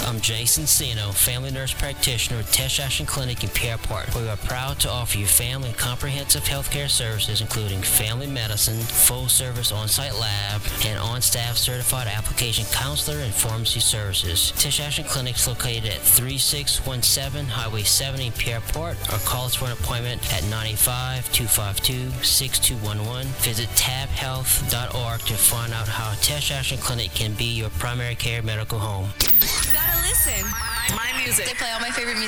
I'm Jason Sino, family nurse practitioner at Tesh Ashton Clinic in Pierre Park. We are proud to offer you family comprehensive healthcare services, including family medicine, full-service on-site lab, and on-staff certified application counselor and pharmacy services. Tesh Ashton Clinic is located at 3617 Highway 70 in Pierre Port, or call us for an appointment at 95252-6211. Visit tabhealth.org to find out how Tesh Ashton Clinic can be your primary care medical home. Gotta listen. My music. They play all my favorite music.